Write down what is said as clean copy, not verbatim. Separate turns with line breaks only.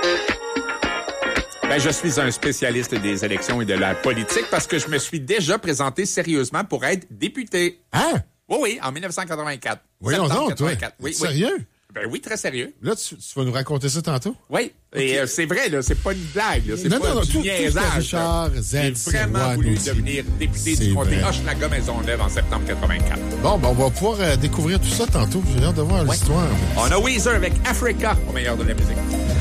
Ben, je suis un spécialiste des élections et de la politique parce que je me suis déjà présenté sérieusement pour être député.
Hein?
Oui, en 1984.
Voyons donc, toi.
Oui,
Sérieux?
Ben oui, très sérieux.
Là, tu vas nous raconter ça tantôt?
Oui, et c'est vrai, là, c'est pas une blague, là, c'est
Non,
pas
non,
du
tout
niaisage.
Richard
J'ai
Z.
vraiment voulu
Sirois nous
devenir
dit.
député
C'est
du comté
vrai.
Hochelaga-Maisonneuve en septembre 84.
Bon, ben, on va pouvoir découvrir tout ça tantôt. J'ai hâte de voir l'histoire.
On a Weezer avec Africa au meilleur de la musique.